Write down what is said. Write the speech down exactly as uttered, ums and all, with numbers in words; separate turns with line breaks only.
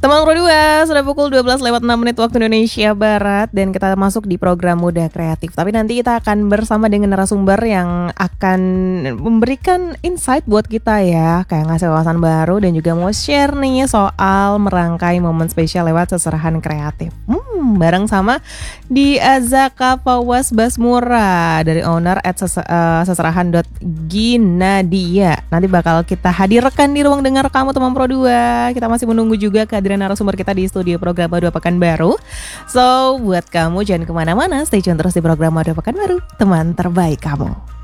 Teman Pro dua, sudah pukul dua belas lewat enam menit waktu Indonesia Barat dan kita masuk di program Muda Kreatif. Tapi nanti kita akan bersama dengan narasumber yang akan memberikan insight buat kita ya, kayak ngasih wawasan baru dan juga mau share nih soal merangkai momen spesial lewat seserahan kreatif. Hmm, bareng sama di Azaka Fawaz Basmura dari owner at ses- uh, seserahan.ginadia. Nanti bakal kita hadirkan di ruang dengar kamu teman Pro dua. Kita masih menunggu juga kehadiran narasumber kita di studio program Madu Pekanbaru. So, buat kamu jangan kemana-mana, stay tune terus di program Madu Pekanbaru, teman terbaik kamu.